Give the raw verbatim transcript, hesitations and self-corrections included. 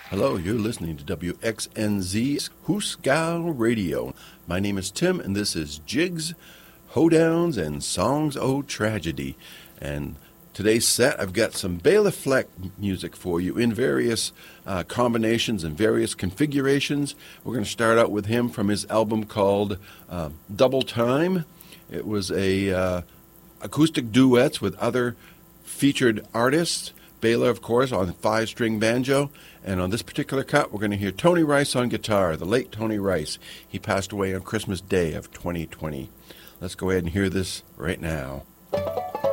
Hello, you're listening to W X N Z's Hoosegow Radio. My name is Tim, and this is Jigs, Hoedowns, and Songs O' Tragedy. And today's set, I've got some Bela Fleck music for you in various uh, combinations and various configurations. We're going to start out with him from his album called uh, Double Time. It was a uh, acoustic duets with other featured artists. Bela, of course, on five-string banjo. And on this particular cut, we're going to hear Tony Rice on guitar, the late Tony Rice. He passed away on Christmas Day of twenty twenty. Let's go ahead and hear this right now.